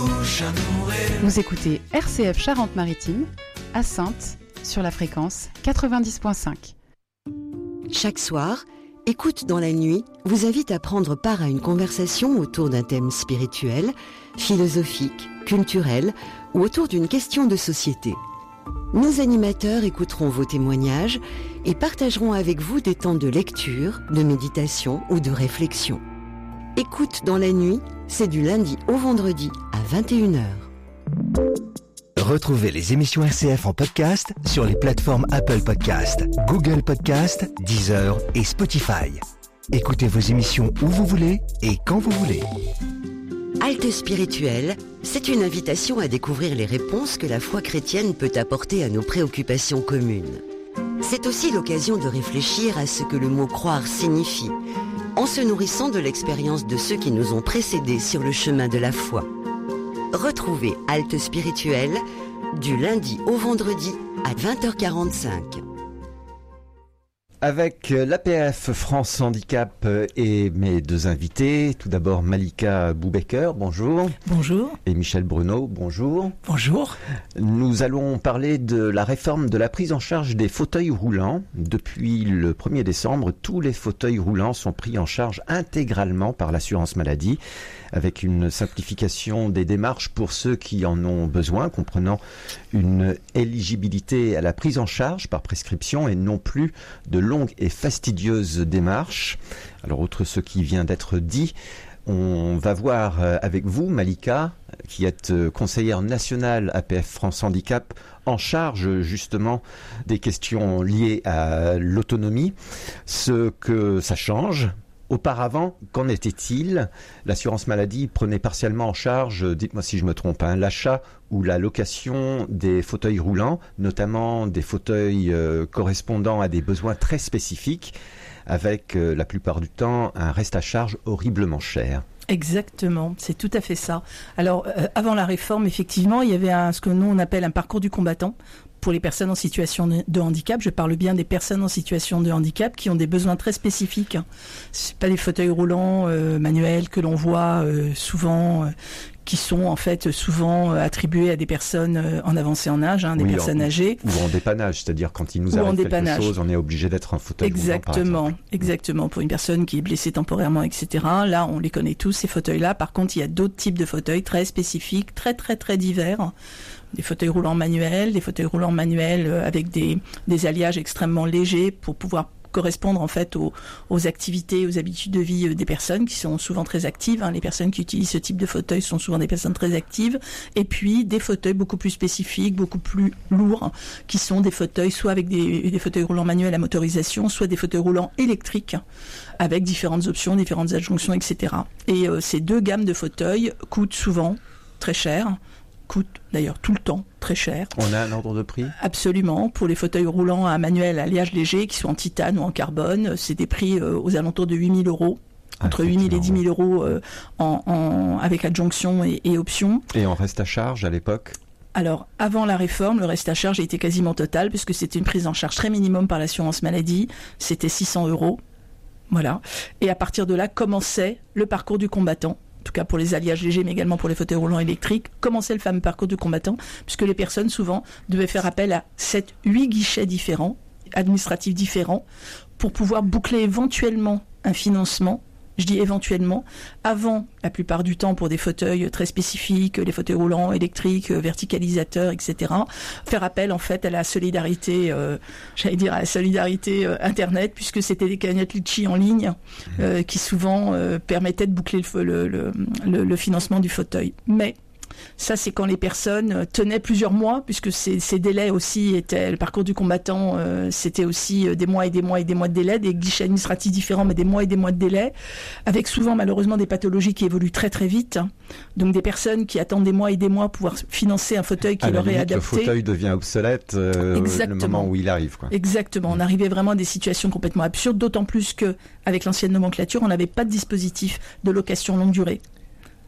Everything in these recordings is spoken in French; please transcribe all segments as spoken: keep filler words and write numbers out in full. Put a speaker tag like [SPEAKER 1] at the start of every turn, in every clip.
[SPEAKER 1] Vous écoutez R C F Charente-Maritime, à Saintes, sur la fréquence quatre-vingt-dix virgule cinq.
[SPEAKER 2] Chaque soir, Écoute dans la nuit vous invite à prendre part à une conversation autour d'un thème spirituel, philosophique, culturel ou autour d'une question de société. Nos animateurs écouteront vos témoignages et partageront avec vous des temps de lecture, de méditation ou de réflexion. Écoute dans la nuit, c'est du lundi au vendredi à vingt et une heures.
[SPEAKER 3] Retrouvez les émissions R C F en podcast sur les plateformes Apple Podcast, Google Podcast, Deezer et Spotify. Écoutez vos émissions où vous voulez et quand vous voulez.
[SPEAKER 2] Halte spirituelle, c'est une invitation à découvrir les réponses que la foi chrétienne peut apporter à nos préoccupations communes. C'est aussi l'occasion de réfléchir à ce que le mot croire signifie, en se nourrissant de l'expérience de ceux qui nous ont précédés sur le chemin de la foi. Retrouvez Halte spirituelle du lundi au vendredi à vingt heures quarante-cinq.
[SPEAKER 4] Avec l'A P F France Handicap et mes deux invités, tout d'abord Malika Boubecker, bonjour.
[SPEAKER 5] Bonjour.
[SPEAKER 4] Et Michel Bruno, bonjour.
[SPEAKER 5] Bonjour.
[SPEAKER 4] Nous allons parler de la réforme de la prise en charge des fauteuils roulants. Depuis le premier décembre, tous les fauteuils roulants sont pris en charge intégralement par l'assurance maladie, avec une simplification des démarches pour ceux qui en ont besoin, comprenant une éligibilité à la prise en charge par prescription et non plus de longues et fastidieuses démarches. Alors, outre ce qui vient d'être dit, on va voir avec vous, Malika, qui êtes conseillère nationale A P F France Handicap, en charge justement des questions liées à l'autonomie, ce que ça change. Auparavant, qu'en était-il ? L'assurance maladie prenait partiellement en charge, dites-moi si je me trompe, hein, l'achat ou la location des fauteuils roulants, notamment des fauteuils euh, correspondant à des besoins très spécifiques, avec euh, la plupart du temps un reste à charge horriblement cher.
[SPEAKER 5] Exactement, c'est tout à fait ça. Alors, euh, avant la réforme, effectivement, il y avait un, ce que nous on appelle un parcours du combattant pour les personnes en situation de handicap. Je parle bien des personnes en situation de handicap qui ont des besoins très spécifiques. C'est pas des fauteuils roulants euh, manuels que l'on voit euh, souvent, euh, qui sont en fait souvent euh, attribués à des personnes euh, en avancée en âge, hein, des oui, personnes
[SPEAKER 4] en,
[SPEAKER 5] âgées.
[SPEAKER 4] Ou en dépannage, c'est-à-dire quand il nous arrive quelque chose, on est obligé d'être un fauteuil
[SPEAKER 5] exactement,
[SPEAKER 4] roulant, par exemple.
[SPEAKER 5] Exactement, pour une personne qui est blessée temporairement, et cetera. Là, on les connaît tous, ces fauteuils-là. Par contre, il y a d'autres types de fauteuils très spécifiques, très très très divers. Des fauteuils roulants manuels, des fauteuils roulants manuels avec des, des alliages extrêmement légers pour pouvoir correspondre en fait aux, aux activités, aux habitudes de vie des personnes qui sont souvent très actives. Hein. Les personnes qui utilisent ce type de fauteuil sont souvent des personnes très actives. Et puis des fauteuils beaucoup plus spécifiques, beaucoup plus lourds, qui sont des fauteuils soit avec des, des fauteuils roulants manuels à motorisation, soit des fauteuils roulants électriques avec différentes options, différentes adjonctions, et cetera. Et euh, ces deux gammes de fauteuils coûtent souvent très cher. Coûte d'ailleurs tout le temps très cher.
[SPEAKER 4] On a un ordre de prix ?
[SPEAKER 5] Absolument. Pour les fauteuils roulants à manuel à alliage léger, qui sont en titane ou en carbone, c'est des prix euh, aux alentours de huit mille euros. Entre huit mille et dix mille euros euh, en, en, avec adjonction et, et option.
[SPEAKER 4] Et en reste à charge à l'époque ?
[SPEAKER 5] Alors, avant la réforme, le reste à charge a été quasiment total, puisque c'était une prise en charge très minimum par l'assurance maladie. C'était six cents euros. Voilà. Et à partir de là, commençait le parcours du combattant. En tout cas pour les alliages légers, mais également pour les fauteuils roulants électriques, commençait le fameux parcours du combattant, puisque les personnes, souvent, devaient faire appel à sept, huit guichets différents, administratifs différents, pour pouvoir boucler éventuellement un financement, je dis éventuellement, avant, la plupart du temps, pour des fauteuils très spécifiques, les fauteuils roulants électriques, verticalisateurs, et cetera, faire appel, en fait, à la solidarité, euh, j'allais dire à la solidarité euh, Internet, puisque c'était des cagnottes Litchi en ligne, euh, qui souvent euh, permettaient de boucler le, le, le, le financement du fauteuil. Mais ça, c'est quand les personnes tenaient plusieurs mois, puisque ces, ces délais aussi étaient, le parcours du combattant, euh, c'était aussi des mois et des mois et des mois de délai, des guichets administratifs différents, mais des mois et des mois de délai, avec souvent malheureusement des pathologies qui évoluent très très vite. Donc des personnes qui attendent des mois et des mois pour pouvoir financer un fauteuil qui
[SPEAKER 4] à
[SPEAKER 5] leur
[SPEAKER 4] la
[SPEAKER 5] est
[SPEAKER 4] limite,
[SPEAKER 5] adapté.
[SPEAKER 4] Le fauteuil devient obsolète euh, le moment où il arrive, quoi.
[SPEAKER 5] Exactement. On arrivait vraiment à des situations complètement absurdes, d'autant plus que avec l'ancienne nomenclature, on n'avait pas de dispositif de location longue durée.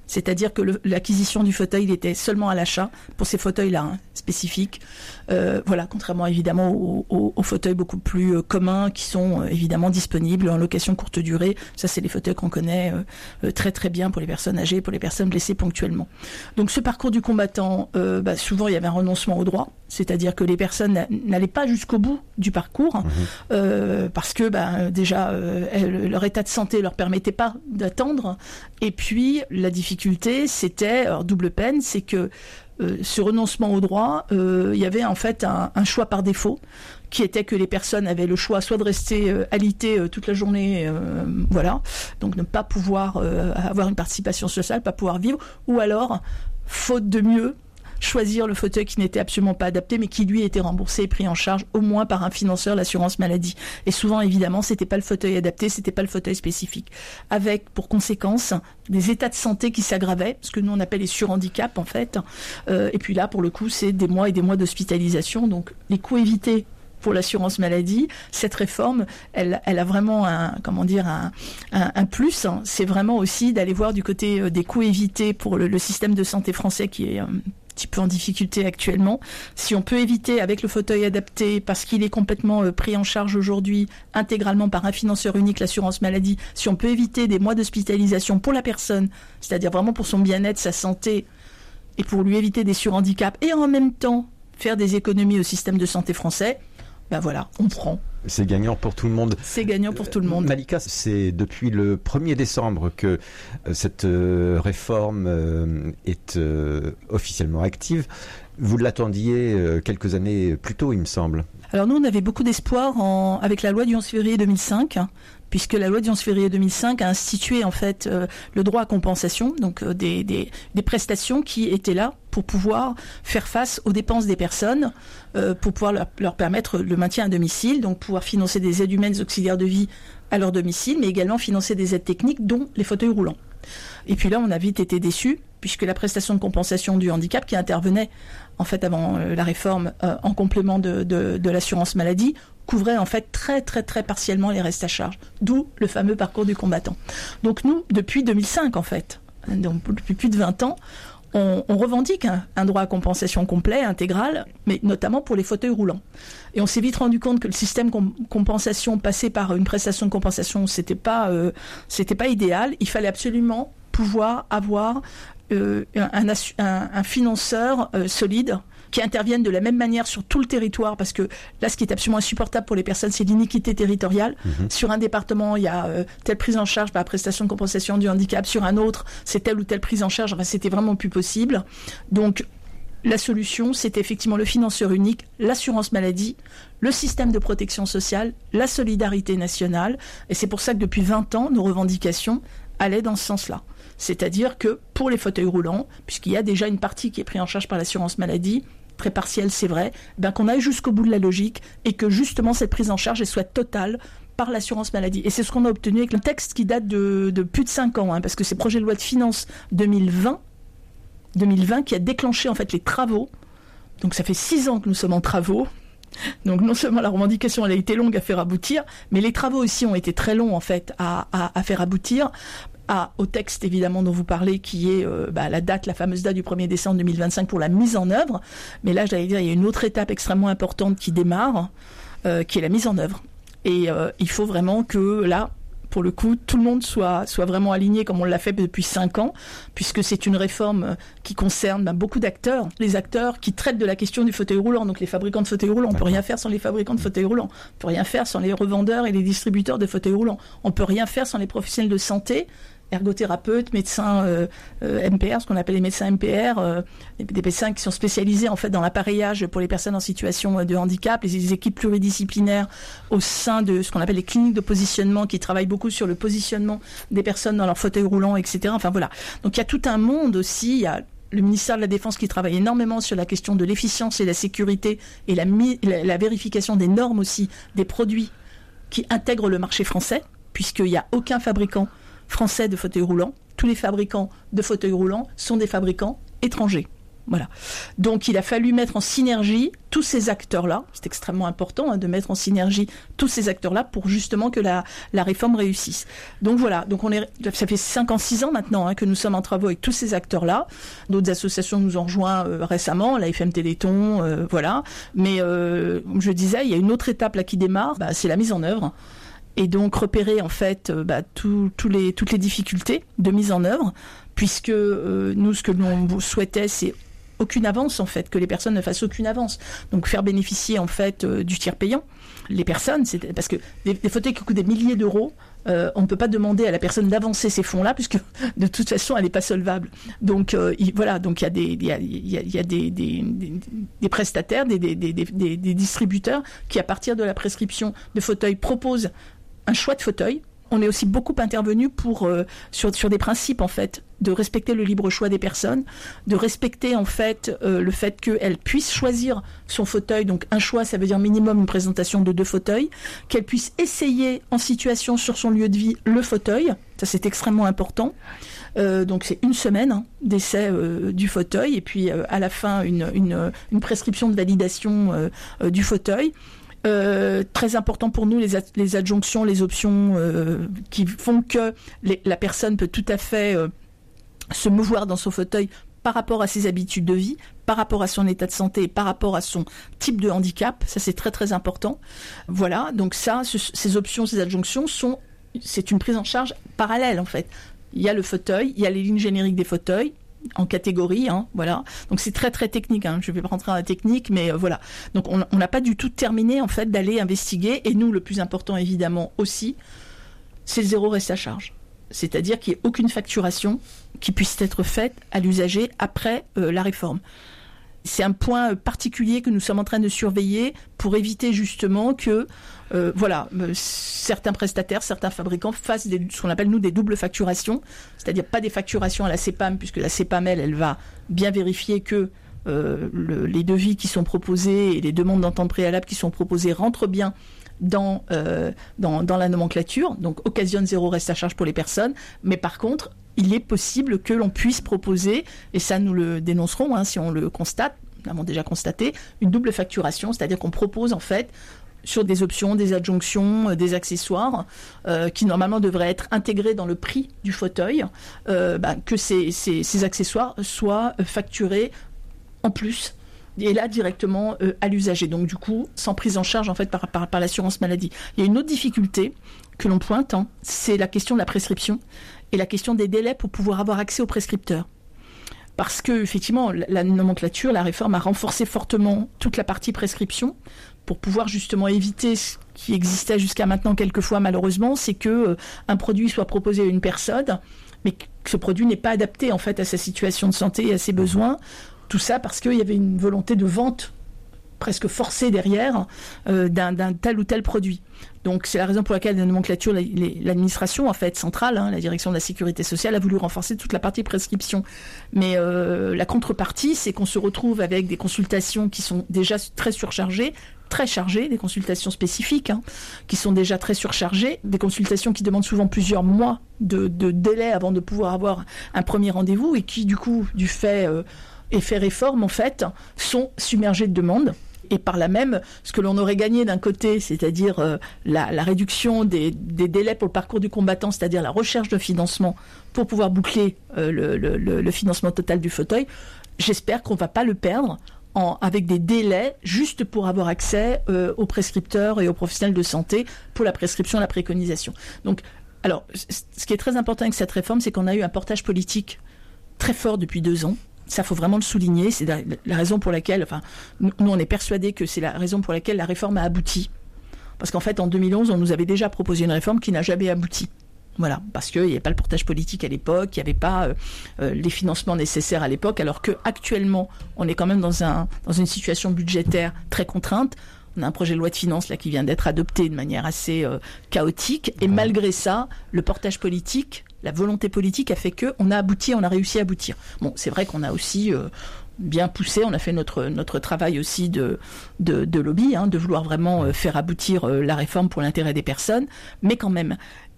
[SPEAKER 5] C'est-à-dire que le, l'acquisition du fauteuil, il était seulement à l'achat pour ces fauteuils-là, hein, spécifiques. Euh, voilà, contrairement évidemment aux, aux, aux fauteuils beaucoup plus euh, communs qui sont euh, évidemment disponibles en location courte durée. Ça, c'est les fauteuils qu'on connaît euh, euh, très très bien pour les personnes âgées, pour les personnes blessées ponctuellement. Donc ce parcours du combattant, euh, bah, souvent il y avait un renoncement au droit, c'est-à-dire que les personnes n'allaient pas jusqu'au bout du parcours mmh. euh, parce que bah, déjà euh, elles, leur état de santé leur permettait pas d'attendre. Et puis la difficulté, c'était alors, double peine, c'est que Euh, ce renoncement au droit, euh, il y avait en fait un, un choix par défaut, qui était que les personnes avaient le choix soit de rester euh, alitées euh, toute la journée, euh, voilà, donc ne pas pouvoir euh, avoir une participation sociale, pas pouvoir vivre, ou alors, faute de mieux, choisir le fauteuil qui n'était absolument pas adapté, mais qui lui était remboursé et pris en charge au moins par un financeur, l'assurance maladie. Et souvent, évidemment, c'était pas le fauteuil adapté, c'était pas le fauteuil spécifique. Avec, pour conséquence, des états de santé qui s'aggravaient, ce que nous on appelle les surhandicaps, en fait. Euh, et puis là, pour le coup, c'est des mois et des mois d'hospitalisation. Donc, les coûts évités pour l'assurance maladie, cette réforme, elle, elle a vraiment un, comment dire, un, un, un plus. Hein. C'est vraiment aussi d'aller voir du côté des coûts évités pour le, le système de santé français qui est un petit peu en difficulté actuellement. Si on peut éviter avec le fauteuil adapté, parce qu'il est complètement euh, pris en charge aujourd'hui intégralement par un financeur unique, l'assurance maladie, si on peut éviter des mois d'hospitalisation pour la personne, c'est-à-dire vraiment pour son bien-être, sa santé, et pour lui éviter des surhandicaps, et en même temps faire des économies au système de santé français, ben voilà, on prend.
[SPEAKER 4] C'est gagnant pour tout le monde.
[SPEAKER 5] C'est gagnant pour tout le monde.
[SPEAKER 4] Malika, c'est depuis le premier décembre que euh, cette euh, réforme euh, est euh, officiellement active. Vous l'attendiez euh, quelques années plus tôt, il me semble.
[SPEAKER 5] Alors nous, on avait beaucoup d'espoir en, avec la loi du onze février deux mille cinq, hein, puisque la loi du onze février deux mille cinq a institué en fait euh, le droit à compensation, donc euh, des, des, des prestations qui étaient là pour pouvoir faire face aux dépenses des personnes, euh, pour pouvoir leur, leur permettre le maintien à domicile, donc pouvoir financer des aides humaines auxiliaires de vie à leur domicile, mais également financer des aides techniques, dont les fauteuils roulants. Et puis là, on a vite été déçus, puisque la prestation de compensation du handicap, qui intervenait en fait avant euh, la réforme euh, en complément de, de, de l'assurance maladie, couvrait en fait très très très partiellement les restes à charge, d'où le fameux parcours du combattant. Donc nous, depuis deux mille cinq en fait, donc depuis plus de vingt ans, on, on revendique un, un droit à compensation complet, intégral, mais notamment pour les fauteuils roulants. Et on s'est vite rendu compte que le système com- compensation passé par une prestation de compensation, c'était pas euh, c'était pas idéal. Il fallait absolument pouvoir avoir euh, un, un, un financeur euh, solide qui interviennent de la même manière sur tout le territoire, parce que là, ce qui est absolument insupportable pour les personnes, c'est l'iniquité territoriale. Mmh. Sur un département, il y a euh, telle prise en charge par la prestation de compensation du handicap, sur un autre, c'est telle ou telle prise en charge. Enfin, c'était vraiment plus possible. Donc, la solution, c'était effectivement le financeur unique, l'assurance maladie, le système de protection sociale, la solidarité nationale. Et c'est pour ça que depuis vingt ans, nos revendications allaient dans ce sens-là. C'est-à-dire que pour les fauteuils roulants, puisqu'il y a déjà une partie qui est prise en charge par l'assurance maladie, très partielle c'est vrai, ben qu'on aille jusqu'au bout de la logique et que justement cette prise en charge elle soit totale par l'assurance maladie. Et c'est ce qu'on a obtenu avec le texte qui date de, de plus de cinq ans, hein, parce que c'est le projet de loi de finances deux mille vingt, deux mille vingt qui a déclenché en fait les travaux. Donc ça fait six ans que nous sommes en travaux. Donc non seulement la revendication elle a été longue à faire aboutir, mais les travaux aussi ont été très longs en fait à, à, à faire aboutir. À, au texte évidemment dont vous parlez, qui est euh, bah, la date, la fameuse date du premier décembre deux mille vingt-cinq pour la mise en œuvre. Mais là, j'allais dire, il y a une autre étape extrêmement importante qui démarre, euh, qui est la mise en œuvre. Et euh, il faut vraiment que là, pour le coup, tout le monde soit, soit vraiment aligné comme on l'a fait depuis cinq ans, puisque c'est une réforme qui concerne bah, beaucoup d'acteurs. Les acteurs qui traitent de la question du fauteuil roulant, donc les fabricants de fauteuils roulants. On ne peut rien faire sans les fabricants de fauteuils roulants. On ne peut rien faire sans les revendeurs et les distributeurs de fauteuils roulants. On ne peut rien faire sans les professionnels de santé, ergothérapeutes, médecins euh, euh, M P R, ce qu'on appelle les médecins M P R, euh, des médecins qui sont spécialisés en fait dans l'appareillage pour les personnes en situation de handicap, les équipes pluridisciplinaires au sein de ce qu'on appelle les cliniques de positionnement qui travaillent beaucoup sur le positionnement des personnes dans leur fauteuil roulant, et cetera. Enfin voilà. Donc il y a tout un monde aussi. Il y a le ministère de la Défense qui travaille énormément sur la question de l'efficience et la sécurité et la, la, la vérification des normes aussi des produits qui intègrent le marché français, puisqu'il n'y a aucun fabricant français de fauteuils roulants. Tous les fabricants de fauteuils roulants sont des fabricants étrangers. Voilà. Donc il a fallu mettre en synergie tous ces acteurs-là. C'est extrêmement important hein, de mettre en synergie tous ces acteurs-là pour justement que la, la réforme réussisse. Donc voilà. Donc on est, ça fait cinq ans, six ans maintenant hein, que nous sommes en travaux avec tous ces acteurs-là. D'autres associations nous ont rejoints euh, récemment, la F M Téléthon, euh, voilà. Mais euh, comme je disais, il y a une autre étape là qui démarre. Bah, c'est la mise en œuvre. Et donc repérer en fait euh, bah, tout, tout les, toutes les difficultés de mise en œuvre, puisque euh, nous ce que l'on souhaitait c'est aucune avance en fait, que les personnes ne fassent aucune avance. Donc faire bénéficier en fait euh, du tiers payant les personnes, c'est parce que des, des fauteuils qui coûtent des milliers d'euros, euh, on ne peut pas demander à la personne d'avancer ces fonds-là puisque de toute façon elle n'est pas solvable. Donc euh, il, voilà, donc il y a des il y a, il y a, il y a des, des, des, des prestataires, des, des, des, des, des distributeurs qui à partir de la prescription de fauteuils proposent un choix de fauteuil. On est aussi beaucoup intervenu pour euh, sur sur des principes en fait de respecter le libre choix des personnes, de respecter en fait euh, le fait qu'elles puissent choisir son fauteuil. Donc un choix, ça veut dire minimum une présentation de deux fauteuils, qu'elles puissent essayer en situation sur son lieu de vie le fauteuil. Ça c'est extrêmement important. Euh, donc c'est une semaine hein, d'essai euh, du fauteuil et puis euh, à la fin une une une prescription de validation euh, euh, du fauteuil. Euh, très important pour nous les, ad- les adjonctions, les options euh, qui font que les, la personne peut tout à fait euh, se mouvoir dans son fauteuil par rapport à ses habitudes de vie, par rapport à son état de santé, par rapport à son type de handicap. Ça c'est très très important. Voilà, donc ça, ce, ces options, ces adjonctions sont, c'est une prise en charge parallèle en fait. Il y a le fauteuil, il y a les lignes génériques des fauteuils. En catégorie, hein, voilà. Donc c'est très très technique. Hein. Je vais pas rentrer dans la technique, mais euh, voilà. Donc on n'a pas du tout terminé en fait d'aller investiguer. Et nous, le plus important évidemment aussi, c'est le zéro reste à charge. C'est-à-dire qu'il n'y ait aucune facturation qui puisse être faite à l'usager après euh, la réforme. C'est un point particulier que nous sommes en train de surveiller pour éviter justement que euh, voilà, euh, certains prestataires, certains fabricants fassent des, ce qu'on appelle nous des doubles facturations, c'est-à-dire pas des facturations à la C P A M, puisque la C P A M, elle, elle va bien vérifier que euh, le, les devis qui sont proposés et les demandes d'entente préalable qui sont proposées rentrent bien dans, euh, dans, dans la nomenclature, donc occasionne zéro reste à charge pour les personnes, mais par contre, il est possible que l'on puisse proposer, et ça nous le dénoncerons hein, si on le constate, nous l'avons déjà constaté, une double facturation, c'est-à-dire qu'on propose en fait sur des options, des adjonctions, euh, des accessoires euh, qui normalement devraient être intégrés dans le prix du fauteuil, euh, bah, que ces, ces, ces accessoires soient facturés en plus. Et là directement euh, à l'usager, donc du coup sans prise en charge en fait par, par, par l'assurance maladie. Il y a une autre difficulté que l'on pointe, hein, c'est la question de la prescription et la question des délais pour pouvoir avoir accès aux prescripteurs. Parce que effectivement, la nomenclature, la réforme a renforcé fortement toute la partie prescription pour pouvoir justement éviter ce qui existait jusqu'à maintenant quelquefois malheureusement, c'est que euh, un produit soit proposé à une personne, mais que ce produit n'est pas adapté en fait à sa situation de santé et à ses besoins. Tout ça parce qu'il y avait une volonté de vente presque forcée derrière euh, d'un, d'un tel ou tel produit. Donc c'est la raison pour laquelle la nomenclature, l'administration en fait centrale, hein, la direction de la sécurité sociale a voulu renforcer toute la partie prescription. Mais euh, la contrepartie, c'est qu'on se retrouve avec des consultations qui sont déjà très surchargées, très chargées, des consultations spécifiques hein, qui sont déjà très surchargées, des consultations qui demandent souvent plusieurs mois de, de délai avant de pouvoir avoir un premier rendez-vous et qui du coup, du fait euh, effet réforme en fait, sont submergées de demandes. Et par là même, ce que l'on aurait gagné d'un côté, c'est-à-dire euh, la, la réduction des, des délais pour le parcours du combattant, c'est-à-dire la recherche de financement pour pouvoir boucler euh, le, le, le financement total du fauteuil, j'espère qu'on ne va pas le perdre en, avec des délais juste pour avoir accès euh, aux prescripteurs et aux professionnels de santé pour la prescription et la préconisation. Donc, alors, ce qui est très important avec cette réforme, c'est qu'on a eu un portage politique très fort depuis deux ans. Ça, faut vraiment le souligner. C'est la, la raison pour laquelle, enfin, nous, nous, on est persuadés que c'est la raison pour laquelle la réforme a abouti. Parce qu'en fait, en deux mille onze, on nous avait déjà proposé une réforme qui n'a jamais abouti. Voilà, parce qu'il n'y avait pas le portage politique à l'époque, il n'y avait pas euh, euh, les financements nécessaires à l'époque, alors qu'actuellement, on est quand même dans, un, dans une situation budgétaire très contrainte. On a un projet de loi de finances là qui vient d'être adopté de manière assez euh, chaotique. Et malgré ça, le portage politique, la volonté politique a fait que on a abouti, on a réussi à aboutir. Bon, c'est vrai qu'on a aussi euh, bien poussé, on a fait notre notre travail aussi de de, de lobby, hein, de vouloir vraiment euh, faire aboutir euh, la réforme pour l'intérêt des personnes. Mais quand même,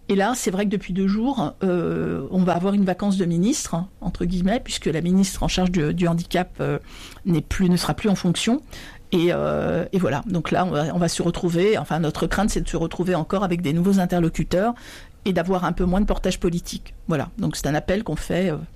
[SPEAKER 5] Et là, c'est vrai que depuis deux jours, euh, on va avoir une vacance de ministre, hein, entre guillemets, puisque la ministre en charge du, du handicap euh, n'est plus, ne sera plus en fonction. Et, euh, et voilà, donc là, on va, on va se retrouver, enfin notre crainte, c'est de se retrouver encore avec des nouveaux interlocuteurs et d'avoir un peu moins de portage politique. Voilà, donc c'est un appel qu'on fait euh,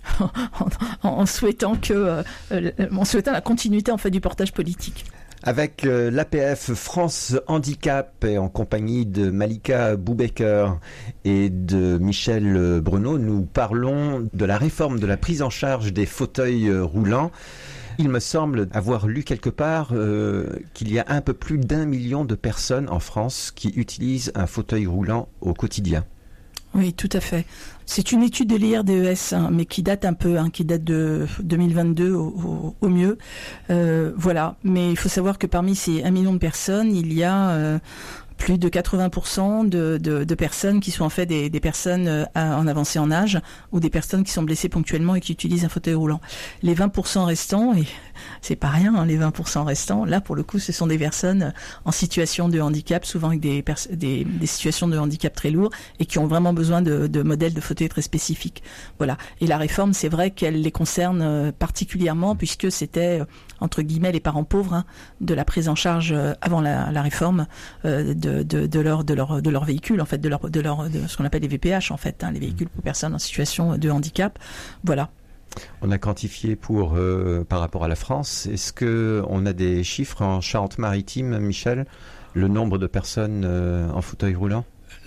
[SPEAKER 5] en, en, souhaitant que, euh, en souhaitant la continuité en fait du portage politique.
[SPEAKER 4] Avec euh, l'A P F France Handicap et en compagnie de Malika Boubaker et de Michel Bruno, nous parlons de la réforme de la prise en charge des fauteuils roulants. Il me semble avoir lu quelque part euh, qu'il y a un peu plus d'un million de personnes en France qui utilisent un fauteuil roulant au quotidien.
[SPEAKER 5] Oui, tout à fait. C'est une étude de l'I R D E S, hein, mais qui date un peu, hein, qui date de deux mille vingt-deux au, au, au mieux. Euh, voilà. Mais il faut savoir que parmi ces un million de personnes, il y a euh, plus de quatre-vingts pour cent de, de, de personnes qui sont en fait des, des personnes en avancée en âge ou des personnes qui sont blessées ponctuellement et qui utilisent un fauteuil roulant. Les vingt pour cent restants, et c'est pas rien, hein, les vingt pour cent restants, là pour le coup ce sont des personnes en situation de handicap, souvent avec des, pers- des, des situations de handicap très lourds et qui ont vraiment besoin de, de modèles de fauteuils très spécifiques. Voilà. Et la réforme, c'est vrai qu'elle les concerne particulièrement puisque c'était entre guillemets les parents pauvres, hein, de la prise en charge avant la, la réforme euh, de, de, de leur de leur de leur véhicule en fait, de leur de leur de ce qu'on appelle les V P H en fait, hein, les véhicules pour personnes en situation de handicap. Voilà.
[SPEAKER 4] On a quantifié pour euh, par rapport à la France. Est-ce que on a des chiffres en Charente-Maritime, Michel, le nombre de personnes euh, en fauteuil roulant?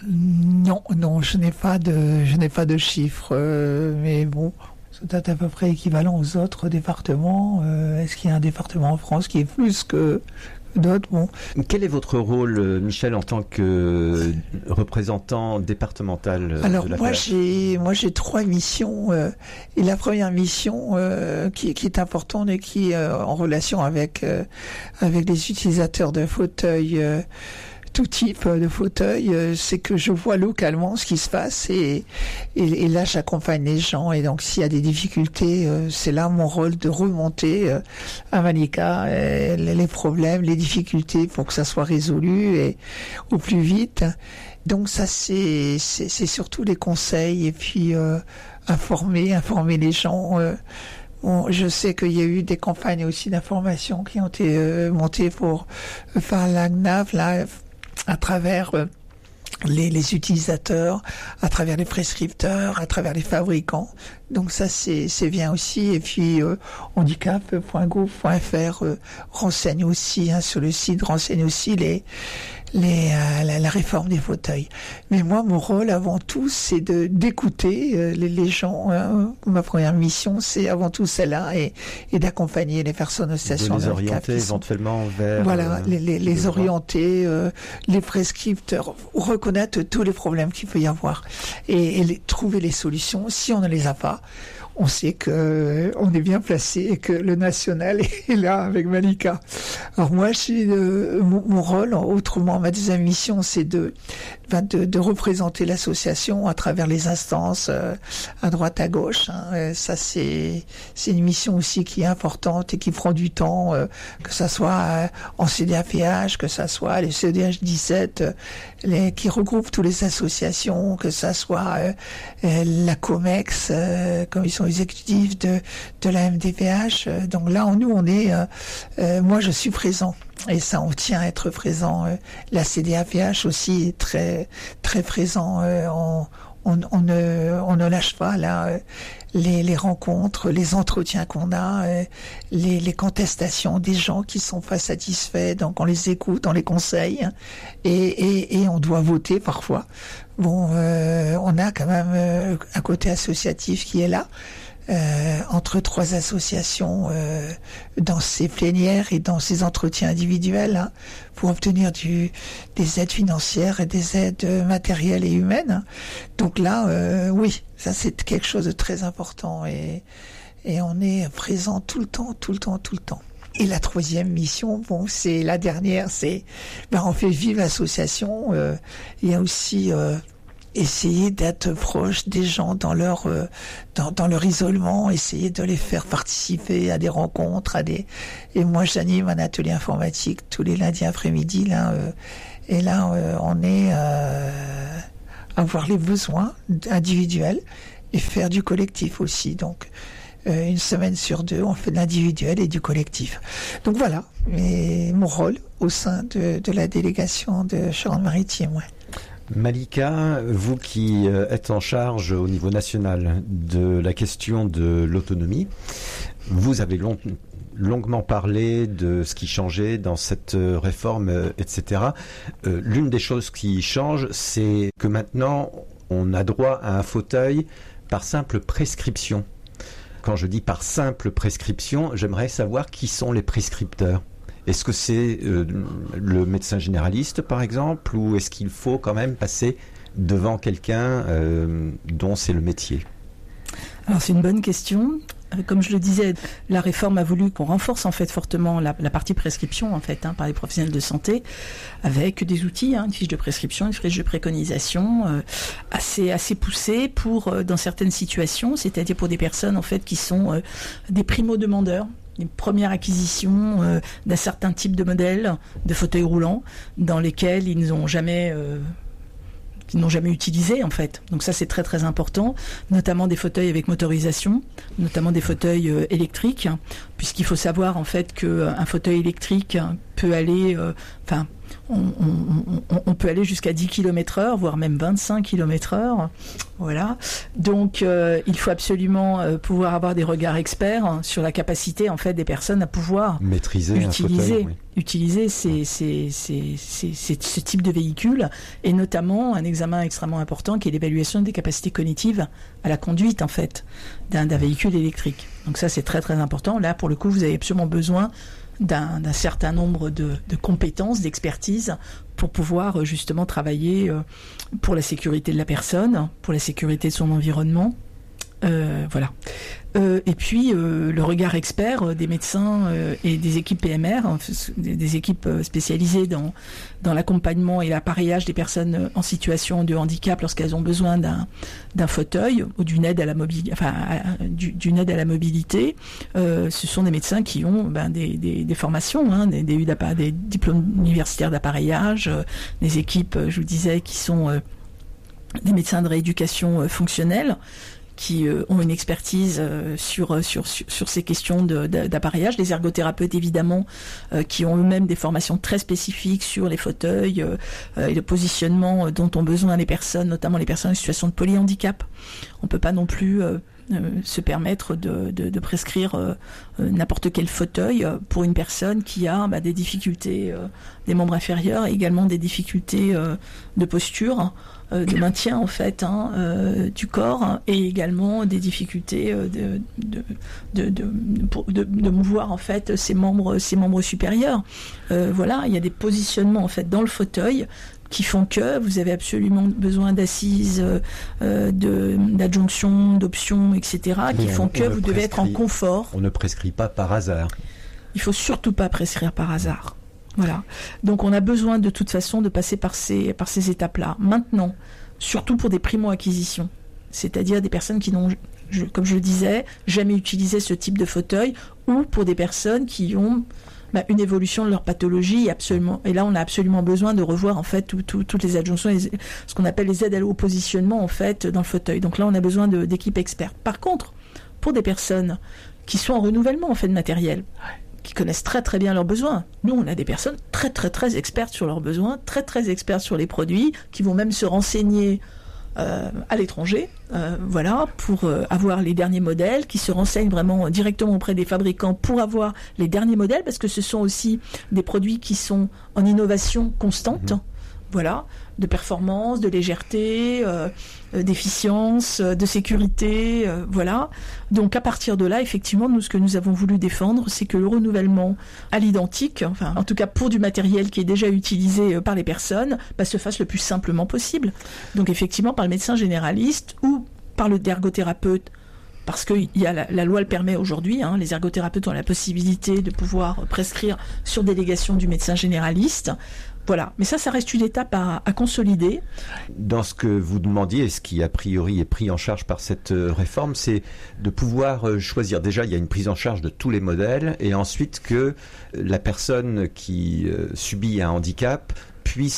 [SPEAKER 6] Non, non, je n'ai pas de je n'ai pas de chiffres, euh, mais bon. C'est à peu près équivalent aux autres départements. Euh, est-ce qu'il y a un département en France qui est plus que d'autres? Bon.
[SPEAKER 4] Quel est votre rôle, Michel, en tant que représentant départemental?
[SPEAKER 6] Alors
[SPEAKER 4] de la
[SPEAKER 6] moi
[SPEAKER 4] P F?
[SPEAKER 6] j'ai moi j'ai trois missions euh, et la première mission euh, qui, qui est importante et qui est euh, en relation avec euh, avec les utilisateurs de fauteuils. Euh, tout type de fauteuil, euh, c'est que je vois localement ce qui se passe et, et, et là j'accompagne les gens et donc s'il y a des difficultés, euh, c'est là mon rôle de remonter euh, à Malika euh, les problèmes, les difficultés pour que ça soit résolu et au plus vite. Donc ça c'est c'est, c'est surtout les conseils et puis euh, informer, informer les gens. Euh, Bon, je sais qu'il y a eu des campagnes aussi d'information qui ont été euh, montées pour euh, par l'A C N A V là, à travers euh, les, les utilisateurs, à travers les prescripteurs, à travers les fabricants. Donc ça c'est c'est bien aussi. Et puis euh, handicap point gouv point f r euh, renseigne aussi, hein, sur le site renseigne aussi les les euh, la, la réforme des fauteuils. Mais moi mon rôle avant tout c'est de d'écouter euh, les, les gens. Hein. Ma première mission c'est avant tout celle-là et et d'accompagner les personnes en situation de handicap.
[SPEAKER 4] De les orienter éventuellement vers
[SPEAKER 6] voilà,
[SPEAKER 4] euh,
[SPEAKER 6] les les, les orienter, euh, les prescripteurs, reconnaître tous les problèmes qu'il peut y avoir et, et les, trouver les solutions. Si on ne les a pas, on sait que euh, on est bien placé et que le national est là avec Malika. Alors moi, j'ai euh, mon, mon rôle, autrement, ma deuxième mission, c'est de, ben de de représenter l'association à travers les instances euh, à droite, à gauche. Hein. Ça, c'est c'est une mission aussi qui est importante et qui prend du temps, euh, que ça soit euh, en C D A P H, que ça soit les C D H dix-sept, euh, les, qui regroupent toutes les associations, que ça soit euh, euh, la COMEX, euh, comme ils sont exécutifs de de la M D P H. Donc là, nous, on est, euh, euh, moi, je suis présent. Et ça, on tient à être présent. Euh, la C D A P H aussi est très très présent. Euh, on, on, on ne on ne lâche pas là euh, les les rencontres, les entretiens qu'on a, euh, les les contestations des gens qui sont pas satisfaits. Donc on les écoute, on les conseille, hein, et et et on doit voter parfois. Bon, euh, on a quand même euh, un côté associatif qui est là. Euh, entre trois associations euh, dans ces plénières et dans ces entretiens individuels, hein, pour obtenir du, des aides financières et des aides matérielles et humaines. Hein. Donc là, euh, oui, ça c'est quelque chose de très important et, et on est présent tout le temps, tout le temps, tout le temps. Et la troisième mission, bon, c'est la dernière, c'est ben, on fait vivre l'association. Euh, il y a aussi euh, essayer d'être proche des gens dans leur euh, dans, dans leur isolement, essayer de les faire participer à des rencontres, à des et moi j'anime un atelier informatique tous les lundis après-midi là euh, et là euh, on est euh, avoir les besoins individuels et faire du collectif aussi. Donc, euh, une semaine sur deux, on fait de l'individuel et du collectif. Donc voilà, et mon rôle au sein de, de la délégation de Charente-Maritime. Ouais.
[SPEAKER 4] Malika, vous qui êtes en charge au niveau national de la question de l'autonomie, vous avez long, longuement parlé de ce qui changeait dans cette réforme, et cetera. Euh, l'une des choses qui change, c'est que maintenant, on a droit à un fauteuil par simple prescription. Quand je dis par simple prescription, j'aimerais savoir qui sont les prescripteurs. Est-ce que c'est euh, le médecin généraliste, par exemple, ou est-ce qu'il faut quand même passer devant quelqu'un euh, dont c'est le métier ?
[SPEAKER 5] Alors c'est une bonne question. Comme je le disais, la réforme a voulu qu'on renforce en fait fortement la, la partie prescription en fait hein, par les professionnels de santé, avec des outils, hein, une fiche de prescription, une fiche de préconisation euh, assez assez poussée pour euh, dans certaines situations, c'est-à-dire pour des personnes en fait qui sont euh, des primo-demandeurs. Une première acquisition euh, d'un certain type de modèle de fauteuil roulant dans lesquels ils n'ont jamais euh, qu'ils n'ont jamais utilisé en fait. Donc ça c'est très très important, notamment des fauteuils avec motorisation, notamment des fauteuils euh, électriques, puisqu'il faut savoir en fait que euh, un fauteuil électrique peut aller, enfin euh, on, on, on, on peut aller jusqu'à dix kilomètres heure, voire même vingt-cinq kilomètres heure. Voilà. Donc euh, il faut absolument euh, pouvoir avoir des regards experts hein, sur la capacité en fait des personnes à pouvoir
[SPEAKER 4] maîtriser
[SPEAKER 5] utiliser,
[SPEAKER 4] un fauteuil, oui.
[SPEAKER 5] utiliser ces, ces, ces, ces, ces, ce type de véhicule, et notamment un examen extrêmement important qui est l'évaluation des capacités cognitives à la conduite en fait d'un, d'un véhicule électrique. Donc ça c'est très très important. Là pour le coup vous avez absolument besoin D'un, d'un certain nombre de, de compétences, d'expertise pour pouvoir justement travailler euh, pour la sécurité de la personne, pour la sécurité de son environnement. Euh, voilà. Euh, et puis euh, le regard expert euh, des médecins euh, et des équipes P M R, hein, des, des équipes euh, spécialisées dans dans l'accompagnement et l'appareillage des personnes en situation de handicap lorsqu'elles ont besoin d'un d'un fauteuil ou d'une aide à la mobilité, enfin à, du, d'une aide à la mobilité. Euh, ce sont des médecins qui ont ben, des, des, des formations, hein, des, des, des diplômes universitaires d'appareillage, euh, des équipes, je vous disais, qui sont euh, des médecins de rééducation euh, fonctionnelle, qui euh, ont une expertise euh, sur, sur, sur, sur ces questions de, de, d'appareillage. Les ergothérapeutes, évidemment, euh, qui ont eux-mêmes des formations très spécifiques sur les fauteuils euh, euh, et le positionnement dont ont besoin les personnes, notamment les personnes en situation de polyhandicap. On ne peut pas non plus euh, euh, se permettre de, de, de prescrire euh, n'importe quel fauteuil pour une personne qui a bah, des difficultés euh, des membres inférieurs et également des difficultés euh, de posture, de maintien en fait hein, euh, du corps, hein, et également des difficultés euh, de, de, de, de, pour, de, de mouvoir en fait ses membres, ses membres supérieurs. Euh, voilà, il y a des positionnements en fait dans le fauteuil qui font que vous avez absolument besoin d'assises, euh, de, d'adjonctions, d'options, et cetera, qui font que vous devez être en confort.
[SPEAKER 4] On ne prescrit pas par hasard.
[SPEAKER 5] Il faut surtout pas prescrire par hasard. Voilà. Donc on a besoin de toute façon de passer par ces, par ces étapes-là. Maintenant, surtout pour des primo-acquisitions, c'est-à-dire des personnes qui n'ont, je, comme je le disais, jamais utilisé ce type de fauteuil, ou pour des personnes qui ont bah, une évolution de leur pathologie, absolument. Et là on a absolument besoin de revoir en fait tout, tout, toutes les adjonctions, les, ce qu'on appelle les aides au positionnement en fait dans le fauteuil. Donc là on a besoin de, d'équipes expertes. Par contre, pour des personnes qui sont en renouvellement en fait de matériel, qui connaissent très très bien leurs besoins. Nous, on a des personnes très très très expertes sur leurs besoins, très très expertes sur les produits, qui vont même se renseigner euh, à l'étranger, euh, voilà, pour euh, avoir les derniers modèles, qui se renseignent vraiment directement auprès des fabricants pour avoir les derniers modèles, parce que ce sont aussi des produits qui sont en innovation constante. Mmh. Voilà, de performance, de légèreté, euh, d'efficience, de sécurité, euh, voilà. Donc à partir de là, effectivement, nous, ce que nous avons voulu défendre, c'est que le renouvellement à l'identique, enfin, en tout cas pour du matériel qui est déjà utilisé par les personnes, bah, se fasse le plus simplement possible. Donc effectivement, par le médecin généraliste ou par le ergothérapeute, parce que y a la, la loi le permet aujourd'hui, hein, les ergothérapeutes ont la possibilité de pouvoir prescrire sur délégation du médecin généraliste. Voilà, mais ça, ça reste une étape à, à consolider.
[SPEAKER 4] Dans ce que vous demandiez, et ce qui a priori est pris en charge par cette réforme, c'est de pouvoir choisir. Déjà, il y a une prise en charge de tous les modèles, et ensuite que la personne qui subit un handicap puisse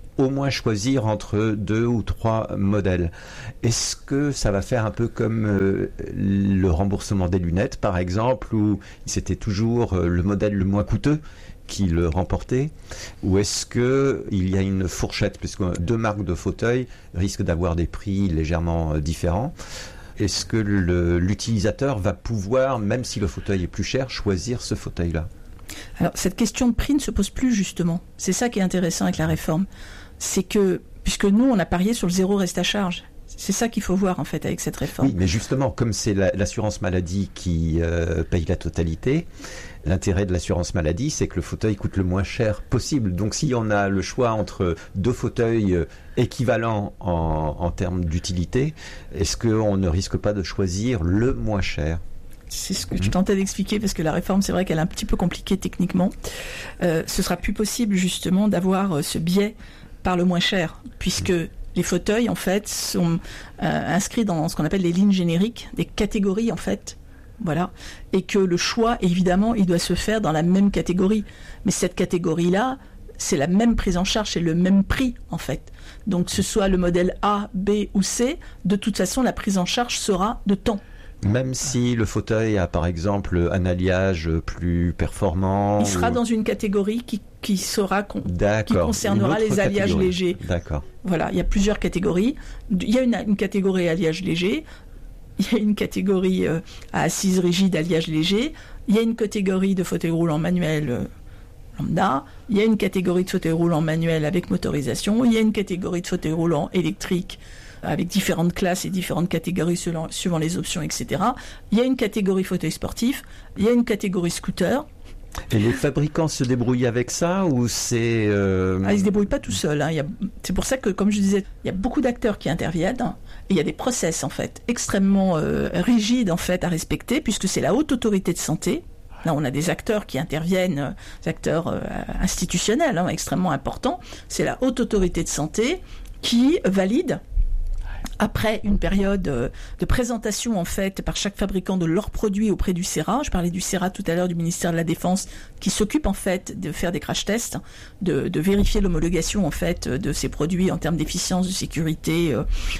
[SPEAKER 4] au moins choisir entre deux ou trois modèles. Est-ce que ça va faire un peu comme euh, le remboursement des lunettes, par exemple, où c'était toujours euh, le modèle le moins coûteux qui le remportait, ou est-ce que il y a une fourchette, puisque deux marques de fauteuils risquent d'avoir des prix légèrement euh, différents? Est-ce que le, l'utilisateur va pouvoir, même si le fauteuil est plus cher, choisir ce fauteuil-là?
[SPEAKER 5] Alors, cette question de prix ne se pose plus, justement. C'est ça qui est intéressant avec la réforme. C'est que, puisque nous, on a parié sur le zéro reste à charge. C'est ça qu'il faut voir, en fait, avec cette réforme.
[SPEAKER 4] Oui, mais justement, comme c'est la, l'assurance maladie qui euh, paye la totalité, l'intérêt de l'assurance maladie, c'est que le fauteuil coûte le moins cher possible. Donc, si on a le choix entre deux fauteuils équivalents en, en termes d'utilité, est-ce qu'on ne risque pas de choisir le moins cher?
[SPEAKER 5] C'est ce que je tentais d'expliquer, parce que la réforme, c'est vrai qu'elle est un petit peu compliquée techniquement. Euh, ce sera plus possible, justement, d'avoir ce biais par le moins cher, puisque les fauteuils, en fait, sont euh, inscrits dans ce qu'on appelle les lignes génériques, des catégories, en fait. Voilà. Et que le choix, évidemment, il doit se faire dans la même catégorie. Mais cette catégorie-là, c'est la même prise en charge, c'est le même prix, en fait. Donc, que ce soit le modèle A, B ou C, de toute façon, la prise en charge sera de temps.
[SPEAKER 4] Même si le fauteuil a par exemple un alliage plus performant.
[SPEAKER 5] Il sera ou... dans une catégorie qui, qui sera con... qui concernera les alliages
[SPEAKER 4] catégorie.
[SPEAKER 5] légers.
[SPEAKER 4] D'accord.
[SPEAKER 5] Voilà, il y a plusieurs catégories. Il y a une, une catégorie alliage léger, il y a une catégorie euh, à assise rigide alliage léger, il y a une catégorie de fauteuil roulant manuel euh, lambda, il y a une catégorie de fauteuil roulant manuel avec motorisation, il y a une catégorie de fauteuil roulant électrique avec différentes classes et différentes catégories selon, suivant les options, et cetera. Il y a une catégorie fauteuil sportif, il y a une catégorie scooter.
[SPEAKER 4] Et les fabricants se débrouillent avec ça ou c'est... Euh...
[SPEAKER 5] Ah, ils ne se débrouillent pas tout seuls. Hein. Il y a... C'est pour ça que, comme je disais, il y a beaucoup d'acteurs qui interviennent hein, et il y a des process en fait, extrêmement euh, rigides en fait, à respecter, puisque c'est la haute autorité de santé. Là, on a des acteurs qui interviennent, euh, des acteurs euh, institutionnels hein, extrêmement importants. C'est la haute autorité de santé qui valide, après une période de présentation en fait par chaque fabricant de leurs produits auprès du CERA, je parlais du CERA tout à l'heure, du ministère de la Défense, qui s'occupe en fait de faire des crash tests, de, de vérifier l'homologation en fait de ces produits en termes d'efficience, de sécurité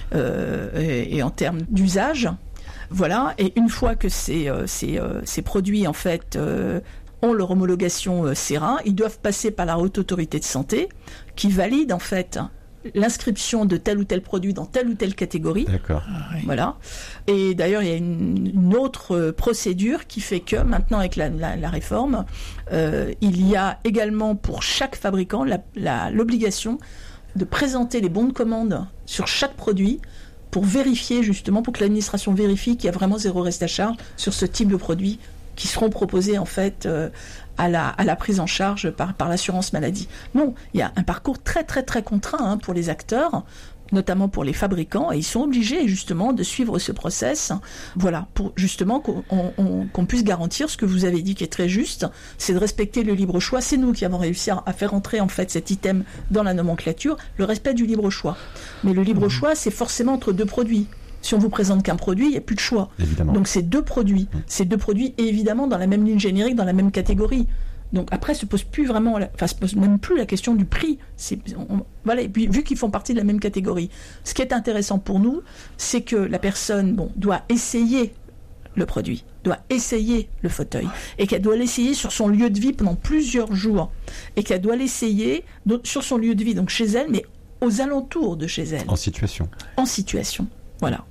[SPEAKER 5] euh, et, et en termes d'usage. Voilà. Et une fois que ces, ces, ces produits en fait euh, ont leur homologation euh, CERA, ils doivent passer par la haute autorité de santé qui valide en fait l'inscription de tel ou tel produit dans telle ou telle catégorie.
[SPEAKER 4] D'accord.
[SPEAKER 5] Ah, oui. Voilà. Et d'ailleurs, il y a une, une autre procédure qui fait que maintenant, avec la, la, la réforme, euh, il y a également pour chaque fabricant la, la, l'obligation de présenter les bons de commande sur chaque produit pour vérifier justement, pour que l'administration vérifie qu'il y a vraiment zéro reste à charge sur ce type de produits qui seront proposés en fait euh, à la, à la prise en charge par, par l'assurance maladie. Non, il y a un parcours très très très contraint hein, pour les acteurs, notamment pour les fabricants, et ils sont obligés justement de suivre ce process, voilà, pour justement qu'on, on, qu'on puisse garantir ce que vous avez dit qui est très juste, c'est de respecter le libre choix. C'est nous qui avons réussi à faire entrer en fait cet item dans la nomenclature, le respect du libre choix. Mais le libre mmh. choix, c'est forcément entre deux produits. Si on vous présente qu'un produit, il n'y a plus de choix.
[SPEAKER 4] Évidemment.
[SPEAKER 5] Donc c'est deux produits. Mmh. C'est deux produits évidemment dans la même ligne générique, dans la même catégorie. Donc après, se pose plus vraiment, la, enfin, se pose même plus la question du prix. C'est, on, voilà. Et puis vu qu'ils font partie de la même catégorie, ce qui est intéressant pour nous, c'est que la personne, bon, doit essayer le produit, doit essayer le fauteuil, et qu'elle doit l'essayer sur son lieu de vie pendant plusieurs jours, et qu'elle doit l'essayer donc, sur son lieu de vie, donc chez elle, mais aux alentours de chez elle.
[SPEAKER 4] En situation.
[SPEAKER 5] En situation. Voilà.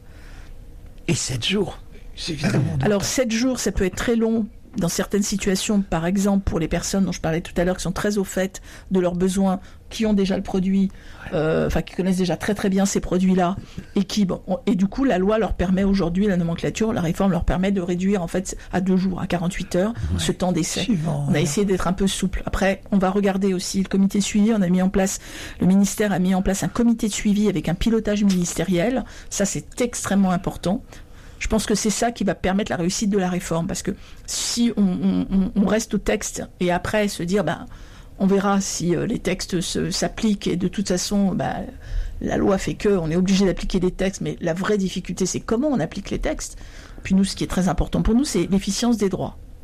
[SPEAKER 6] Et sept jours, c'est évidemment.
[SPEAKER 5] Alors sept jours, ça peut être très long dans certaines situations, par exemple pour les personnes dont je parlais tout à l'heure, qui sont très au fait de leurs besoins, qui ont déjà le produit, euh, enfin qui connaissent déjà très très bien ces produits-là, et qui bon, on, et du coup la loi leur permet aujourd'hui, la nomenclature, la réforme leur permet de réduire en fait à deux jours, à quarante-huit heures, ouais. ce temps d'essai. Suivant, on a ouais. essayé d'être un peu souple. Après, on va regarder aussi le comité de suivi. On a mis en place, le ministère a mis en place un comité de suivi avec un pilotage ministériel. Ça, c'est extrêmement important. Je pense que c'est ça qui va permettre la réussite de la réforme, parce que si on, on, on reste au texte et après se dire, ben, on verra si euh, les textes se, s'appliquent, et de toute façon, ben, la loi fait que on est obligé d'appliquer les textes, mais la vraie difficulté, c'est comment on applique les textes. Puis nous, ce qui est très important pour nous, c'est l'efficience des droits.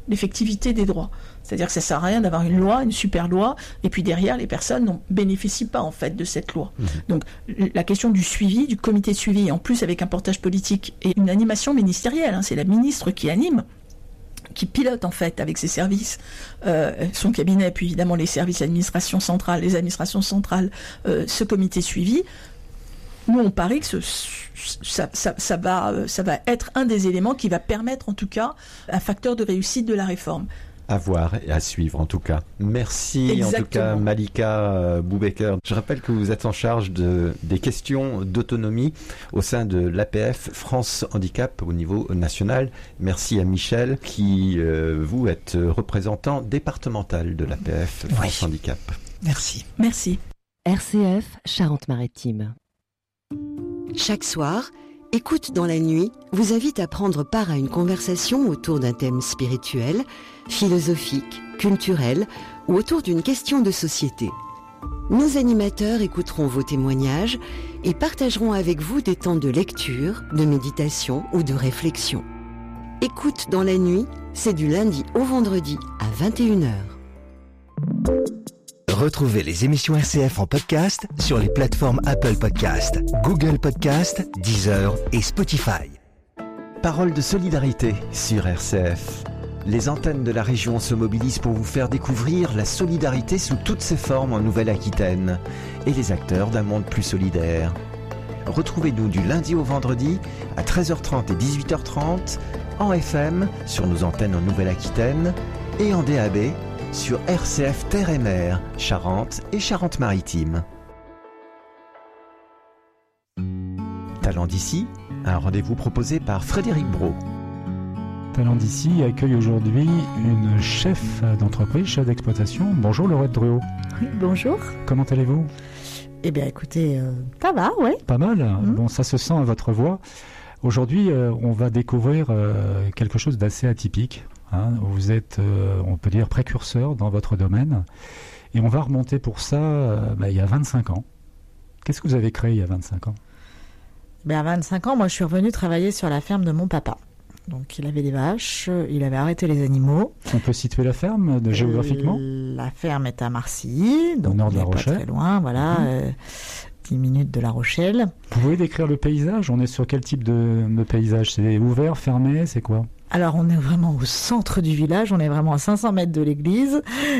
[SPEAKER 5] l'effectivité des droits. C'est-à-dire que ça sert à rien d'avoir une loi, une super loi, et puis derrière, les personnes ne bénéficient pas en fait de cette loi. Mmh. Donc la question du suivi, du comité de suivi, en plus avec un portage politique et une animation ministérielle, hein, c'est la ministre qui anime, qui pilote en fait avec ses services, euh, son cabinet, puis évidemment les services administration centrale, les administrations centrales, euh, ce comité suivi. Nous, on parie que ce, ça, ça, ça, va, ça va être un des éléments qui va permettre en tout cas un facteur de réussite de la réforme.
[SPEAKER 4] À voir et à suivre en tout cas. Merci. Exactement. En tout cas Malika euh, Boubaker. Je rappelle que vous êtes en charge de, des questions d'autonomie au sein de l'A P F France Handicap au niveau national. Merci à Michel qui, euh, vous êtes représentant départemental de l'A P F France oui. Handicap.
[SPEAKER 6] Merci.
[SPEAKER 5] Merci.
[SPEAKER 2] R C F Charente-Maritime. Chaque soir, Écoute dans la nuit vous invite à prendre part à une conversation autour d'un thème spirituel, philosophique, culturel ou autour d'une question de société. Nos animateurs écouteront vos témoignages et partageront avec vous des temps de lecture, de méditation ou de réflexion. Écoute dans la nuit, c'est du lundi au vendredi à vingt et une heures.
[SPEAKER 3] Retrouvez les émissions R C F en podcast sur les plateformes Apple Podcast, Google Podcast, Deezer et Spotify.
[SPEAKER 4] Parole de solidarité sur R C F. Les antennes de la région se mobilisent pour vous faire découvrir la solidarité sous toutes ses formes en Nouvelle-Aquitaine et les acteurs d'un monde plus solidaire. Retrouvez-nous du lundi au vendredi à treize heures trente et dix-huit heures trente en F M sur nos antennes en Nouvelle-Aquitaine et en D A B sur R C F Terre et Mer, Charente et Charente-Maritime. Talent d'ici, un rendez-vous proposé par Frédéric Brault.
[SPEAKER 7] Talent d'ici accueille aujourd'hui une chef d'entreprise, chef d'exploitation. Bonjour Laurette Druot.
[SPEAKER 8] Oui, bonjour.
[SPEAKER 7] Comment allez-vous ?
[SPEAKER 8] Eh bien écoutez, euh, ça va, ouais.
[SPEAKER 7] Pas mal, mmh. Bon ça se sent à votre voix. Aujourd'hui, euh, on va découvrir euh, quelque chose d'assez atypique. Hein. Vous êtes, euh, on peut dire, précurseur dans votre domaine. Et on va remonter pour ça euh, bah, il y a vingt-cinq ans. Qu'est-ce que vous avez créé il y a vingt-cinq ans ?
[SPEAKER 8] Ben, à vingt-cinq ans, moi je suis revenue travailler sur la ferme de mon papa. Donc il avait des vaches, il avait arrêté les animaux.
[SPEAKER 7] On peut situer la ferme de, géographiquement ?
[SPEAKER 8] euh, La ferme est à Marcilly, donc
[SPEAKER 7] au nord de La
[SPEAKER 8] pas
[SPEAKER 7] Rochelle.
[SPEAKER 8] Très loin, voilà, mmh. euh, dix minutes de La Rochelle.
[SPEAKER 7] Vous pouvez décrire le paysage ? On est sur quel type de, de paysage ? C'est ouvert, fermé, c'est quoi ?
[SPEAKER 8] Alors on est vraiment au centre du village, on est vraiment à cinq cents mètres de l'église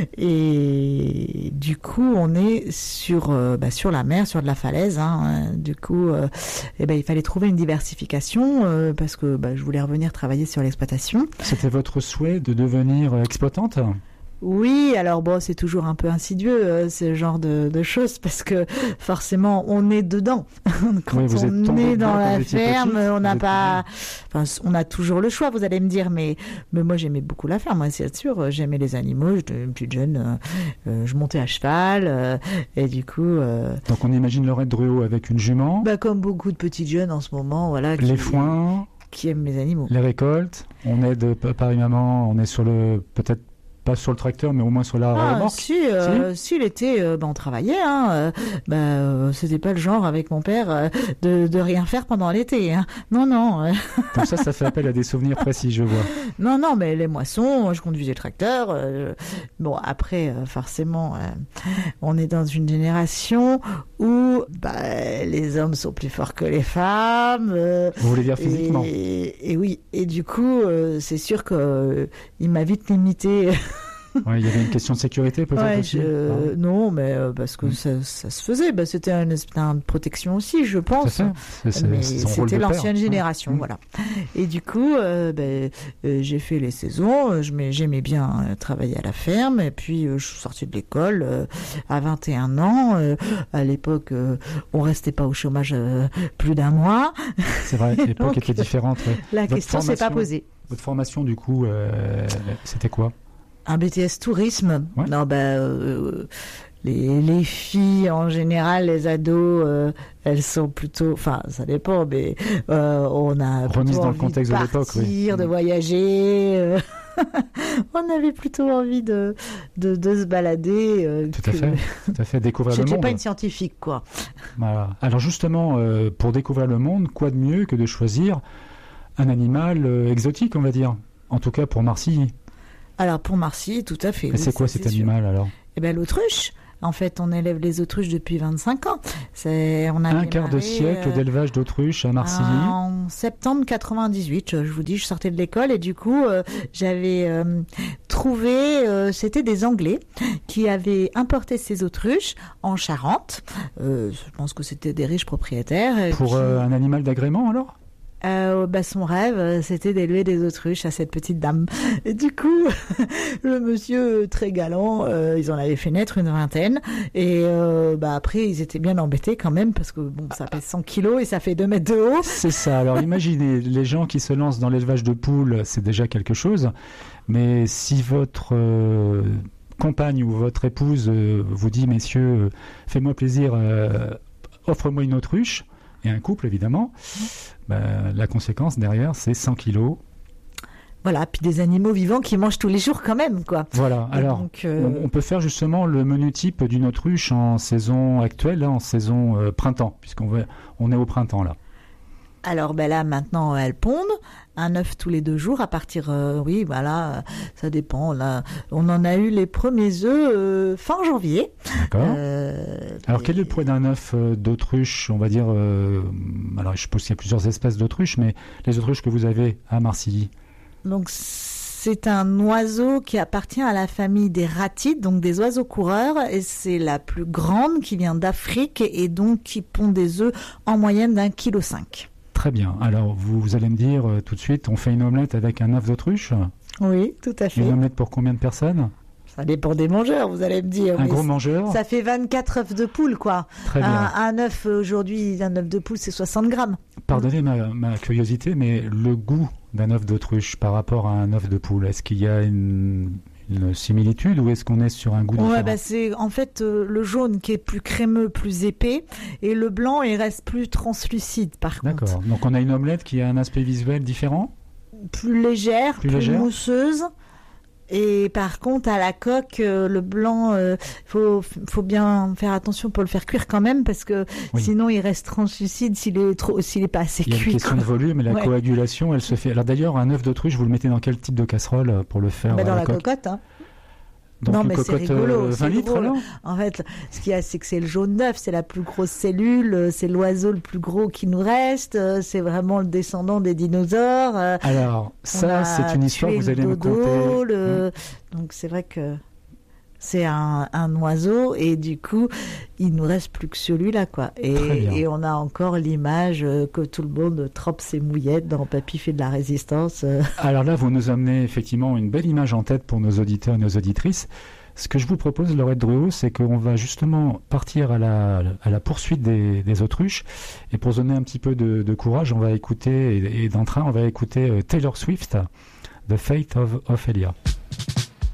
[SPEAKER 8] et du coup on est sur euh, bah, sur la mer, sur de la falaise. Hein. Du coup, euh, eh ben, il fallait trouver une diversification euh, parce que bah, je voulais revenir travailler sur l'exploitation.
[SPEAKER 7] C'était votre souhait de devenir exploitante ?
[SPEAKER 8] Oui, alors bon, c'est toujours un peu insidieux euh, ce genre de, de choses parce que forcément on est dedans. Quand
[SPEAKER 7] oui, vous
[SPEAKER 8] on
[SPEAKER 7] êtes
[SPEAKER 8] est dans la ferme,
[SPEAKER 7] petite,
[SPEAKER 8] on n'a pas, enfin, on a toujours le choix. Vous allez me dire, mais mais moi j'aimais beaucoup la ferme, moi, c'est sûr. J'aimais les animaux. J'étais une petite jeune, euh, euh, je montais à cheval euh, et du coup. Euh,
[SPEAKER 7] Donc on imagine Laurette Druot avec une jument.
[SPEAKER 8] Bah comme beaucoup de petites jeunes en ce moment, voilà.
[SPEAKER 7] Les
[SPEAKER 8] qui,
[SPEAKER 7] foins.
[SPEAKER 8] Qui aiment les animaux.
[SPEAKER 7] Les récoltes. On est de Paris maman. On est sur le peut-être. Pas sur le tracteur, mais au moins sur la
[SPEAKER 8] ah,
[SPEAKER 7] remorque.
[SPEAKER 8] Si, euh, si, si l'été, euh, bah, on travaillait. Hein, euh, bah, euh, c'était pas le genre avec mon père euh, de, de rien faire pendant l'été. Hein. Non, non. Euh.
[SPEAKER 7] Comme ça, ça fait appel à des souvenirs précis, je vois.
[SPEAKER 8] Non, non, mais les moissons, je conduisais le tracteur. Euh, bon, après, euh, forcément, euh, on est dans une génération où bah, les hommes sont plus forts que les femmes. Euh,
[SPEAKER 7] Vous voulez dire physiquement ?
[SPEAKER 8] Et, et oui, et du coup, euh, c'est sûr qu'il euh, m'a vite limité.
[SPEAKER 7] Ouais, il y avait une question de sécurité peut-être
[SPEAKER 8] ouais,
[SPEAKER 7] aussi.
[SPEAKER 8] Je... Ah. Non, mais euh, parce que mmh. ça, ça se faisait. Bah, c'était une, une protection aussi, je pense.
[SPEAKER 7] C'est c'est, c'est,
[SPEAKER 8] mais
[SPEAKER 7] c'est son
[SPEAKER 8] c'était l'ancienne
[SPEAKER 7] père.
[SPEAKER 8] génération, mmh. voilà. Et du coup, euh, bah, euh, j'ai fait les saisons. Je, j'aimais bien euh, travailler à la ferme. Et puis, euh, je suis sortie de l'école euh, à vingt et un ans. Euh, à l'époque, euh, on restait pas au chômage euh, plus d'un mois.
[SPEAKER 7] C'est vrai, l'époque Donc, était différente. Ouais.
[SPEAKER 8] La Votre question s'est pas posée.
[SPEAKER 7] Votre formation, du coup, euh, c'était quoi ?
[SPEAKER 8] Un B T S tourisme.
[SPEAKER 7] Ouais.
[SPEAKER 8] Non, bah, euh, les, les filles en général, les ados, euh, elles sont plutôt, enfin, ça dépend, mais euh, on a
[SPEAKER 7] remise dans le contexte
[SPEAKER 8] de,
[SPEAKER 7] de l'époque, oui.
[SPEAKER 8] de voyager. Euh, on avait plutôt envie de de, de se balader. Euh,
[SPEAKER 7] tout à fait, tout à fait, découvrir le monde.
[SPEAKER 8] J'étais pas une scientifique, quoi.
[SPEAKER 7] Voilà. Alors justement, euh, pour découvrir le monde, quoi de mieux que de choisir un animal euh, exotique, on va dire. En tout cas pour Marcilly.
[SPEAKER 8] Alors pour Marcy, tout à fait.
[SPEAKER 7] Et
[SPEAKER 8] oui,
[SPEAKER 7] c'est quoi
[SPEAKER 8] ça,
[SPEAKER 7] cet
[SPEAKER 8] c'est
[SPEAKER 7] animal
[SPEAKER 8] sûr.
[SPEAKER 7] alors?
[SPEAKER 8] Eh ben l'autruche. En fait, on élève les autruches depuis vingt-cinq ans. C'est, on a
[SPEAKER 7] Un quart de
[SPEAKER 8] démarré,
[SPEAKER 7] siècle
[SPEAKER 8] euh,
[SPEAKER 7] d'élevage d'autruches à Marcilly.
[SPEAKER 8] En septembre quatre-vingt-dix-huit, je vous dis, je sortais de l'école et du coup, euh, j'avais euh, trouvé, euh, c'était des Anglais qui avaient importé ces autruches en Charente. Euh, je pense que c'était des riches propriétaires.
[SPEAKER 7] Pour
[SPEAKER 8] qui...
[SPEAKER 7] euh, un animal d'agrément alors?
[SPEAKER 8] Euh, bah, son rêve, c'était d'élever des autruches à cette petite dame. Et du coup, le monsieur très galant, euh, ils en avaient fait naître une vingtaine. Et euh, bah, après, ils étaient bien embêtés quand même, parce que bon, ça pèse cent kilos et ça fait deux mètres de haut.
[SPEAKER 7] C'est ça. Alors imaginez, les gens qui se lancent dans l'élevage de poules, c'est déjà quelque chose. Mais si votre euh, compagne ou votre épouse euh, vous dit, messieurs, euh, fais-moi plaisir, euh, offre-moi une autruche, et un couple évidemment, bah, la conséquence derrière, c'est cent kilos.
[SPEAKER 8] Voilà, puis des animaux vivants qui mangent tous les jours quand même, quoi.
[SPEAKER 7] Voilà,
[SPEAKER 8] et
[SPEAKER 7] alors
[SPEAKER 8] donc, euh...
[SPEAKER 7] on, on peut faire justement le menu type d'une autruche en saison actuelle, hein, en saison euh, printemps, puisqu'on va, on est au printemps là.
[SPEAKER 8] Alors ben là maintenant elles pondent un œuf tous les deux jours à partir euh, oui voilà euh, ça dépend là on en a eu les premiers œufs euh, fin janvier.
[SPEAKER 7] D'accord.
[SPEAKER 8] Euh,
[SPEAKER 7] alors
[SPEAKER 8] et...
[SPEAKER 7] quel est le poids d'un œuf euh, d'autruche, on va dire euh, alors je suppose qu'il y a plusieurs espèces d'autruches, mais les autruches que vous avez à Marcilly?
[SPEAKER 8] Donc c'est un oiseau qui appartient à la famille des ratides, donc des oiseaux coureurs, et c'est la plus grande qui vient d'Afrique et donc qui pond des œufs en moyenne d'un kilo cinq.
[SPEAKER 7] Très bien. Alors, vous, vous allez me dire euh, tout de suite, on fait une omelette avec un œuf d'autruche?
[SPEAKER 8] Oui, tout à fait.
[SPEAKER 7] Une omelette pour combien de personnes?
[SPEAKER 8] Ça dépend des mangeurs, vous allez me dire.
[SPEAKER 7] Un gros mangeur?
[SPEAKER 8] Ça fait vingt-quatre œufs de poule, quoi.
[SPEAKER 7] Très bien.
[SPEAKER 8] Un, un œuf, aujourd'hui, un œuf de poule, c'est soixante grammes.
[SPEAKER 7] Pardonnez ma, ma curiosité, mais le goût d'un œuf d'autruche par rapport à un œuf de poule, est-ce qu'il y a une... une similitude ou est-ce qu'on est sur un goût différent?
[SPEAKER 8] Ouais, bah c'est en fait euh, le jaune qui est plus crémeux, plus épais, et le blanc il reste plus translucide par contre.
[SPEAKER 7] D'accord. Donc on a une omelette qui a un aspect visuel différent,
[SPEAKER 8] plus légère,
[SPEAKER 7] plus,
[SPEAKER 8] plus
[SPEAKER 7] légère.
[SPEAKER 8] mousseuse. Et par contre, à la coque, euh, le blanc, euh, faut faut bien faire attention pour le faire cuire quand même, parce que
[SPEAKER 7] oui.
[SPEAKER 8] sinon il reste translucide s'il est trop, s'il est pas assez cuit.
[SPEAKER 7] Il y a une question
[SPEAKER 8] quoi.
[SPEAKER 7] de volume et la
[SPEAKER 8] ouais.
[SPEAKER 7] coagulation, elle se fait. Alors d'ailleurs, un œuf d'autruche, vous le mettez dans quel type de casserole pour le faire?
[SPEAKER 8] Bah, dans
[SPEAKER 7] à la,
[SPEAKER 8] la
[SPEAKER 7] coque
[SPEAKER 8] cocotte. Hein.
[SPEAKER 7] Donc
[SPEAKER 8] non,
[SPEAKER 7] une
[SPEAKER 8] mais c'est
[SPEAKER 7] cocotte
[SPEAKER 8] rigolo,
[SPEAKER 7] euh, vingt
[SPEAKER 8] c'est
[SPEAKER 7] litres
[SPEAKER 8] drôle.
[SPEAKER 7] alors?
[SPEAKER 8] En fait, ce qu'il y a, c'est que c'est le jaune d'œuf, c'est la plus grosse cellule, c'est l'oiseau le plus gros qui nous reste, c'est vraiment le descendant des dinosaures.
[SPEAKER 7] Alors, ça, c'est une histoire que vous allez me
[SPEAKER 8] dodo,
[SPEAKER 7] conter.
[SPEAKER 8] Le... Mmh. Donc, c'est vrai que c'est un, un oiseau et du coup, il nous reste plus que celui-là, quoi. Et, et on a encore l'image que tout le monde trempe ses mouillettes dans Papy fait de la résistance.
[SPEAKER 7] Alors là, vous nous amenez effectivement une belle image en tête pour nos auditeurs et nos auditrices. Ce que je vous propose, Laurette Drouot, c'est qu'on va justement partir à la, à la poursuite des, des autruches. Et pour donner un petit peu de, de courage, on va écouter, et, et d'entrain, on va écouter Taylor Swift, The Fate of Ophelia.